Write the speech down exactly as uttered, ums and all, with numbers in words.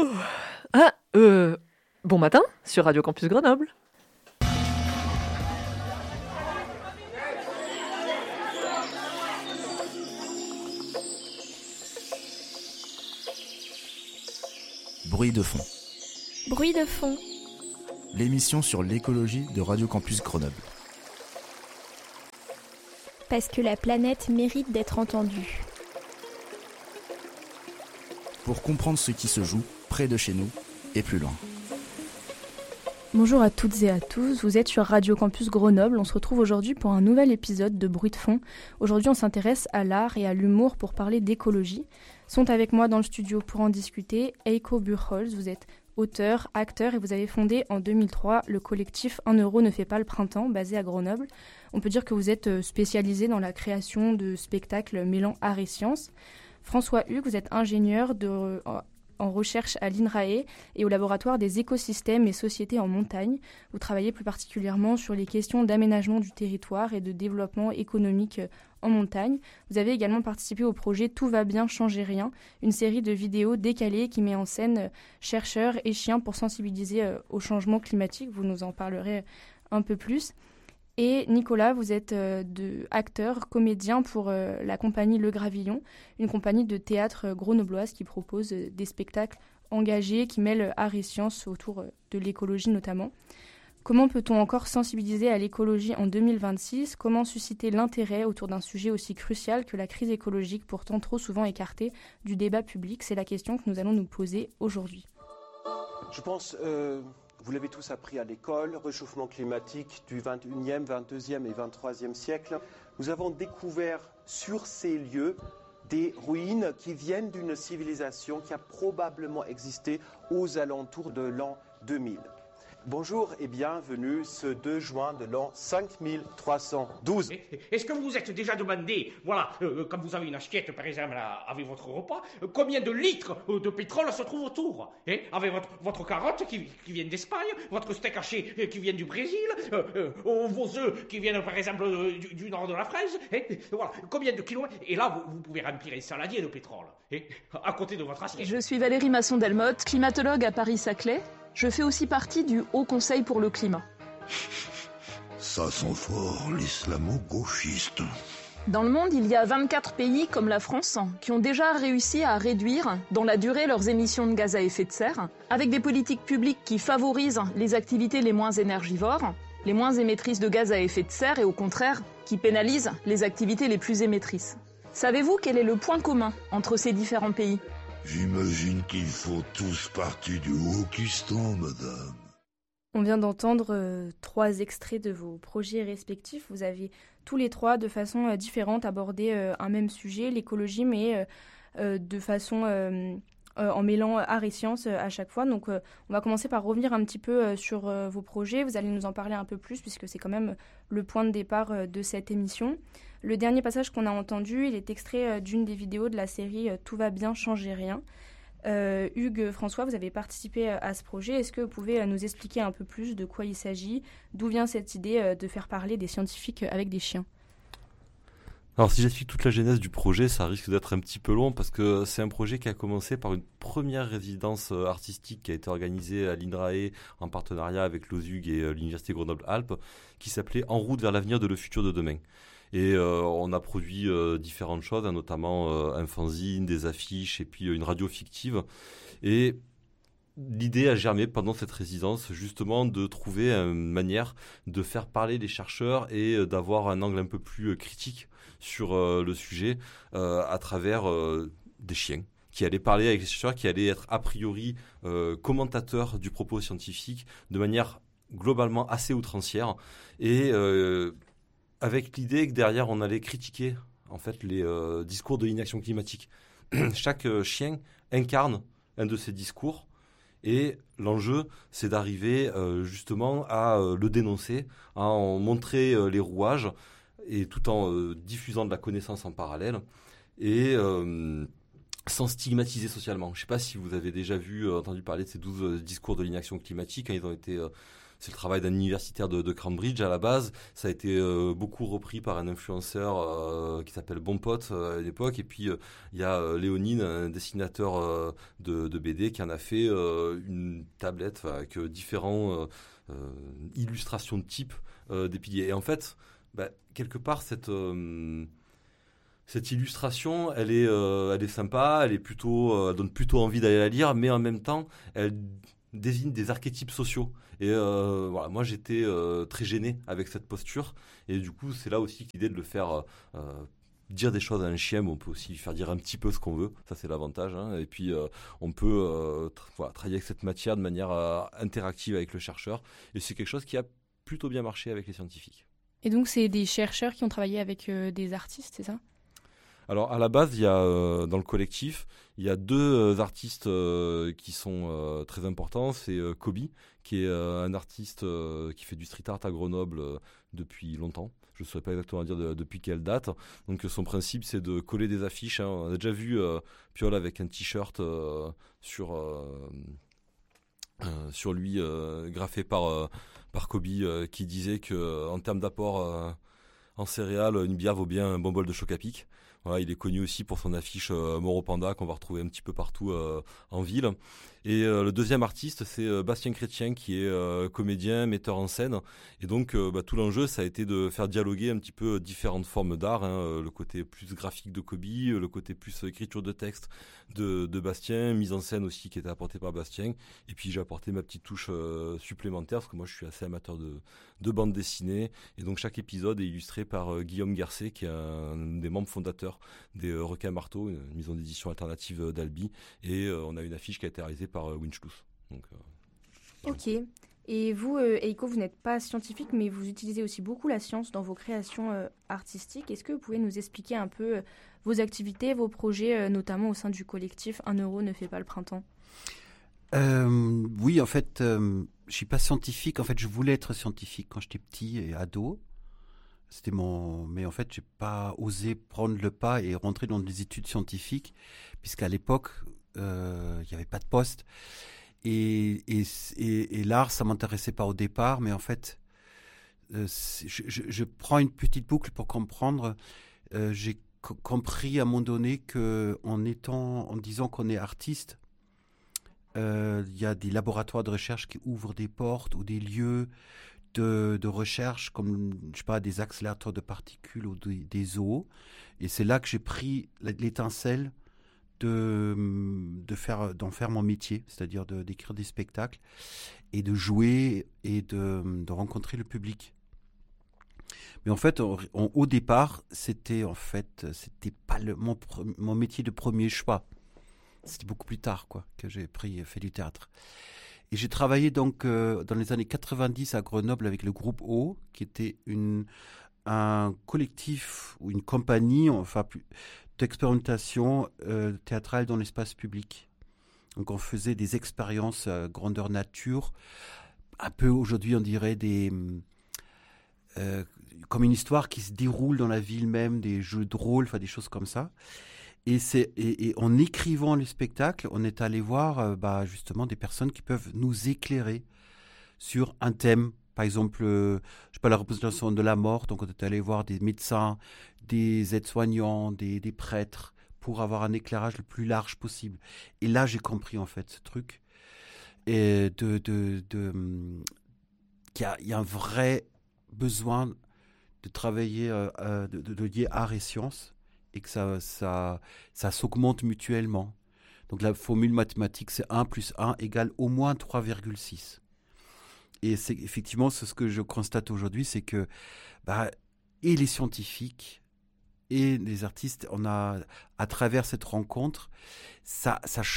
Ah, euh, bon matin sur Radio Campus Grenoble. Bruit de fond. Bruit de fond. L'émission sur l'écologie de Radio Campus Grenoble. Parce que la planète mérite d'être entendue. Pour comprendre ce qui se joue près de chez nous et plus loin. Bonjour à toutes et à tous, vous êtes sur Radio Campus Grenoble. On se retrouve aujourd'hui pour un nouvel épisode de Bruit de fond. Aujourd'hui, on s'intéresse à l'art et à l'humour pour parler d'écologie. Sont avec moi dans le studio pour en discuter Eiko Buchholz. Vous êtes auteur, acteur et vous avez fondé en deux mille trois le collectif Un euro ne fait pas le printemps, basé à Grenoble. On peut dire que vous êtes spécialisé dans la création de spectacles mêlant art et sciences. François Hugues, vous êtes ingénieur de, en recherche à l'I N R A E et au laboratoire des écosystèmes et sociétés en montagne. Vous travaillez plus particulièrement sur les questions d'aménagement du territoire et de développement économique en montagne. Vous avez également participé au projet Tout va bien, changez rien, une série de vidéos décalées qui met en scène chercheurs et chiens pour sensibiliser au changement climatique. Vous nous en parlerez un peu plus. Et Nicolas, vous êtes euh, de acteur, comédien pour euh, la compagnie Le Gravillon, une compagnie de théâtre grenobloise qui propose euh, des spectacles engagés qui mêlent art et sciences autour euh, de l'écologie notamment. Comment peut-on encore sensibiliser à l'écologie en deux mille vingt-six ? Comment susciter l'intérêt autour d'un sujet aussi crucial que la crise écologique, pourtant trop souvent écartée du débat public ? C'est la question que nous allons nous poser aujourd'hui. Je pense... Euh... Vous l'avez tous appris à l'école, réchauffement climatique du vingt et unième, vingt-deuxième et vingt-troisième siècle. Nous avons découvert sur ces lieux des ruines qui viennent d'une civilisation qui a probablement existé aux alentours de l'an deux mille. Bonjour et bienvenue ce deux juin de l'an cinq mille trois cent douze. Est-ce que vous vous êtes déjà demandé, voilà, euh, quand vous avez une assiette par exemple là, avec votre repas, euh, combien de litres euh, de pétrole se trouve autour hein, avec votre, votre carotte qui, qui vient d'Espagne, votre steak haché euh, qui vient du Brésil, euh, euh, vos œufs qui viennent par exemple euh, du, du nord de la fraise, hein, voilà, combien de kilomètres. Et là, vous, vous pouvez remplir un saladier de pétrole hein, à côté de votre assiette. Je suis Valérie Masson-Delmotte, climatologue à Paris-Saclay. Je fais aussi partie du Haut Conseil pour le climat. Ça sent fort l'islamo-gauchiste. Dans le monde, il y a vingt-quatre pays comme la France qui ont déjà réussi à réduire dans la durée leurs émissions de gaz à effet de serre, avec des politiques publiques qui favorisent les activités les moins énergivores, les moins émettrices de gaz à effet de serre et au contraire, qui pénalisent les activités les plus émettrices. Savez-vous quel est le point commun entre ces différents pays ? J'imagine qu'ils font tous partie du Wokistan, madame. On vient d'entendre euh, trois extraits de vos projets respectifs. Vous avez tous les trois, de façon euh, différente, abordé euh, un même sujet, l'écologie, mais euh, euh, de façon euh, euh, en mêlant art et sciences euh, à chaque fois. Donc, euh, on va commencer par revenir un petit peu euh, sur euh, vos projets. Vous allez nous en parler un peu plus, puisque c'est quand même le point de départ euh, de cette émission. Le dernier passage qu'on a entendu, il est extrait d'une des vidéos de la série « Tout va bien, changez rien ». Euh, Hugues, François, vous avez participé à ce projet. Est-ce que vous pouvez nous expliquer un peu plus de quoi il s'agit ? D'où vient cette idée de faire parler des scientifiques avec des chiens ? Alors si j'explique toute la genèse du projet, ça risque d'être un petit peu long parce que c'est un projet qui a commencé par une première résidence artistique qui a été organisée à l'I N R A E en partenariat avec l'O S U G et l'Université Grenoble-Alpes qui s'appelait « En route vers l'avenir de le futur de demain ». Et euh, on a produit euh, différentes choses, hein, notamment euh, un fanzine, des affiches et puis euh, une radio fictive. Et l'idée a germé pendant cette résidence justement de trouver une manière de faire parler les chercheurs et euh, d'avoir un angle un peu plus euh, critique sur euh, le sujet euh, à travers euh, des chiens qui allaient parler avec les chercheurs, qui allaient être a priori euh, commentateurs du propos scientifique de manière globalement assez outrancière et euh, avec l'idée que derrière, on allait critiquer en fait, les euh, discours de l'inaction climatique. Chaque euh, chien incarne un de ces discours et l'enjeu, c'est d'arriver euh, justement à euh, le dénoncer, à en montrer euh, les rouages, et tout en euh, diffusant de la connaissance en parallèle et euh, sans stigmatiser socialement. Je ne sais pas si vous avez déjà vu, euh, entendu parler de ces douze euh, discours de l'inaction climatique. Hein, ils ont été... Euh, c'est le travail d'un universitaire de, de Cambridge à la base. Ça a été euh, beaucoup repris par un influenceur euh, qui s'appelle Bon Pote euh, à l'époque. Et puis, il euh, y a euh, Léonine, un dessinateur euh, de, de B D, qui en a fait euh, une tablette avec euh, différents euh, euh, illustrations de type euh, des piliers. Et en fait, bah, quelque part, cette... Euh, Cette illustration, elle est, euh, elle est sympa, elle est plutôt, euh, elle donne plutôt envie d'aller la lire, mais en même temps, elle désigne des archétypes sociaux. Et euh, voilà, moi, j'étais euh, très gêné avec cette posture, et du coup, c'est là aussi l'idée de le faire euh, dire des choses à un chien, mais on peut aussi lui faire dire un petit peu ce qu'on veut. Ça, c'est l'avantage. Hein. Et puis, euh, on peut euh, tra- voilà, travailler avec cette matière de manière euh, interactive avec le chercheur, et c'est quelque chose qui a plutôt bien marché avec les scientifiques. Et donc, c'est des chercheurs qui ont travaillé avec euh, des artistes, c'est ça ? Alors à la base, il y a euh, dans le collectif, il y a deux euh, artistes euh, qui sont euh, très importants. C'est euh, Kobi, qui est euh, un artiste euh, qui fait du street art à Grenoble euh, depuis longtemps. Je ne saurais pas exactement dire de, depuis quelle date. Donc son principe, c'est de coller des affiches. Hein. On a déjà vu euh, Piol avec un t-shirt euh, sur euh, euh, sur lui euh, graffé par euh, par Kobi, euh, qui disait que euh, en termes d'apport euh, en céréales, une bière vaut bien un bon bol de choc à pic. Voilà, il est connu aussi pour son affiche euh, Moro Panda qu'on va retrouver un petit peu partout euh, en ville. Et euh, le deuxième artiste, c'est euh, Bastien Chrétien, qui est euh, comédien, metteur en scène. Et donc, euh, bah, tout l'enjeu, ça a été de faire dialoguer un petit peu différentes formes d'art. Hein, le côté plus graphique de Kobi, le côté plus écriture de texte de, de Bastien, mise en scène aussi qui était apportée par Bastien. Et puis, j'ai apporté ma petite touche euh, supplémentaire, parce que moi, je suis assez amateur de, de bande dessinée. Et donc, chaque épisode est illustré par euh, Guillaume Garcet, qui est un, un des membres fondateurs des euh, Requins Marteaux, une maison d'édition alternative d'Albi. Et euh, on a une affiche qui a été réalisée par euh, Winchloss. Donc, euh, ok. Et vous, euh, Eiko, vous n'êtes pas scientifique, mais vous utilisez aussi beaucoup la science dans vos créations euh, artistiques. Est-ce que vous pouvez nous expliquer un peu euh, vos activités, vos projets, euh, notamment au sein du collectif Un euro ne fait pas le printemps ? euh, Oui, en fait, euh, je suis pas scientifique. En fait, je voulais être scientifique quand j'étais petit et ado. C'était mon, mais en fait, j'ai pas osé prendre le pas et rentrer dans des études scientifiques, puisqu'à l'époque, euh, il y avait pas de poste. Et, et, et, et l'art, ça m'intéressait pas au départ, mais en fait, euh, je, je, je prends une petite boucle pour comprendre. Euh, j'ai c- compris à un moment donné que, en étant, en disant qu'on est artiste, euh, il y a des laboratoires de recherche qui ouvrent des portes ou des lieux de, de recherche, comme je sais pas, des accélérateurs de particules ou des, des zoos. Et c'est là que j'ai pris l'étincelle de, de faire, d'en faire mon métier, c'est-à-dire de, d'écrire des spectacles et de jouer et de, de rencontrer le public. Mais en fait, on, on, au départ, c'était en fait, c'était pas le, mon, mon métier de premier choix. C'était beaucoup plus tard, quoi, que j'ai pris, fait du théâtre. Et j'ai travaillé donc euh, dans les années quatre-vingt-dix à Grenoble avec le groupe O, qui était une, un collectif ou une compagnie, enfin, d'expérimentation euh, théâtrale dans l'espace public. Donc on faisait des expériences euh, grandeur nature, un peu aujourd'hui on dirait des, euh, comme une histoire qui se déroule dans la ville même, des jeux de rôle, enfin des choses comme ça. Et, c'est, et, et en écrivant les spectacles, on est allé voir euh, bah, justement des personnes qui peuvent nous éclairer sur un thème. Par exemple, euh, je sais pas, la représentation de la mort. Donc on est allé voir des médecins, des aides-soignants, des, des prêtres, pour avoir un éclairage le plus large possible. Et là, j'ai compris en fait ce truc. Et de, de, de, de, qu'il y a, il y a un vrai besoin de travailler, euh, de, de, de lier art et science, et que ça, ça, ça s'augmente mutuellement. Donc la formule mathématique, c'est un plus un égale au moins trois virgule six. Et c'est effectivement c'est ce que je constate aujourd'hui, c'est que bah, et les scientifiques et les artistes, on a, à travers cette rencontre, ça, ça